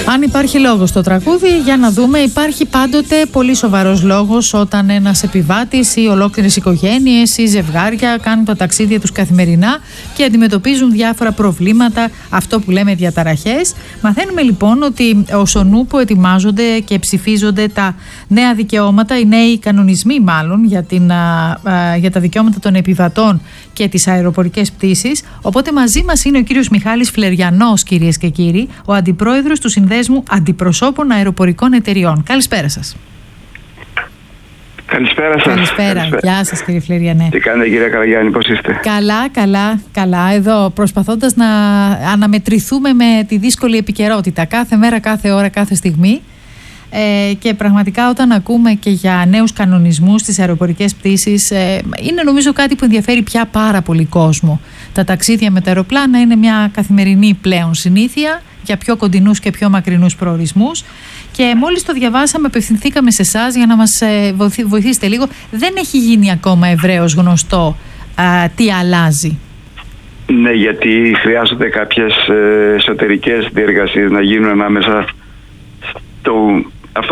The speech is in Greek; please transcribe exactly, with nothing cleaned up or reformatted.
Αν υπάρχει λόγος στο τραγούδι, για να δούμε, υπάρχει πάντοτε πολύ σοβαρός λόγος όταν ένας επιβάτης ή ολόκληρες οικογένειες ή ζευγάρια κάνουν τα ταξίδια τους καθημερινά και αντιμετωπίζουν διάφορα προβλήματα, αυτό που λέμε διαταραχές. Μαθαίνουμε λοιπόν ότι ως ο νούπο ετοιμάζονται και ψηφίζονται τα νέα δικαιώματα, οι νέοι κανονισμοί μάλλον για, την, α, α, για τα δικαιώματα των επιβατών και τις αεροπορικές πτήσεις. Οπότε μαζί μας είναι ο κύριος Μιχάλης Φλεριανός, κυρίες και κύριοι, ο αντιπρόεδρος του Συνδέσμου Αντιπροσώπων Αεροπορικών Εταιριών. Καλησπέρα σας. Καλησπέρα σας. Καλησπέρα. Καλησπέρα. Γεια σας, κύριε Φλεριανέ. Τι κάνετε, κυρία Καραγιάννη, πώς είστε? Καλά, καλά, καλά. Εδώ προσπαθώντας να αναμετρηθούμε με τη δύσκολη επικαιρότητα κάθε μέρα, κάθε ώρα, κάθε στιγμή. Ε, και πραγματικά όταν ακούμε και για νέους κανονισμούς στις αεροπορικές πτήσεις, ε, είναι νομίζω κάτι που ενδιαφέρει πια πάρα πολύ κόσμο. Τα ταξίδια με τα αεροπλάνα είναι μια καθημερινή πλέον συνήθεια για πιο κοντινούς και πιο μακρινούς προορισμούς, και μόλις το διαβάσαμε απευθυνθήκαμε σε εσάς για να μας ε, βοηθήσετε λίγο. Δεν έχει γίνει ακόμα ευρέως γνωστό α, τι αλλάζει. Ναι, γιατί χρειάζονται κάποιες ε, εσωτερικές διεργασίες να γίνουν ανάμεσα στο